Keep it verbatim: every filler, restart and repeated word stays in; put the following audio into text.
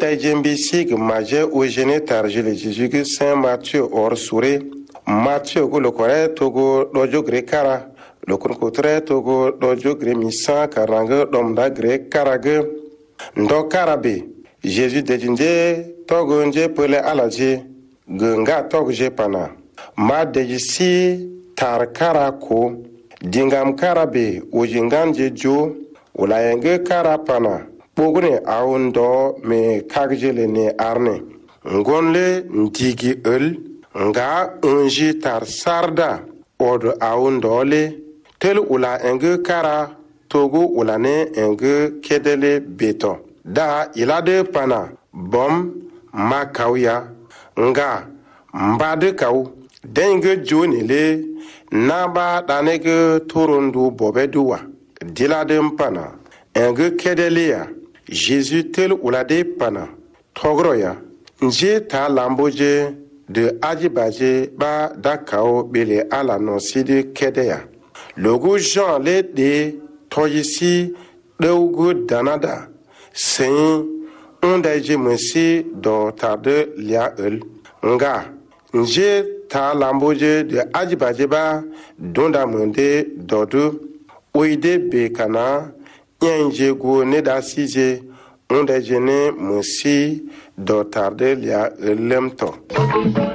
dai jembi sig maje ojene tarjele Jésus Saint Matthieu or sure Matthieu go lokore togo dojo gre kara lokon kotre togo dojo gre misa karanga domda gre karage ndo karabe Jésus dejinje togo nje pele alaje gunga togo je pana ma dejisi tar karako dingam karabe ojinganje jo ulayenge karapana bogune awundo me kagjele ne arne ngonle ndigi el nga unji tar sarda odo awundole tel ula enge kara togo ulane enge kedele beto da ilade pana bom makawya nga mbade kaw denge joni le naba danege turundu bobeduwa dilade pana enge kedelia Jésus tel ulade pana togroya nje ta lamboje de ajibaje ba dakao bele ala no sidi kedeya logo Jean le de toyisi deugo danada sen ondaje mensi do tarde lia el nga nje ta lamboje de ajibaje ba donda monde dodu oide bekana nje go ne da sije ondaje ne mensi do tarde lia lemto